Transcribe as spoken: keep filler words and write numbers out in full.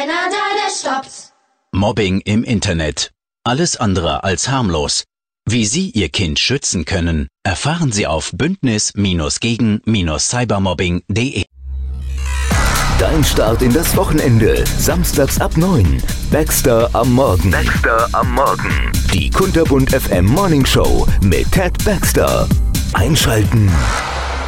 keiner da, der stoppt. Mobbing im Internet. Alles andere als harmlos. Wie Sie Ihr Kind schützen können, erfahren Sie auf bündnis gegen cybermobbing punkt de. Dein Start in das Wochenende. Samstags ab neun. Baxter am Morgen. Baxter am Morgen. Die Kunterbund F M Morning Show mit Ted Baxter. Einschalten.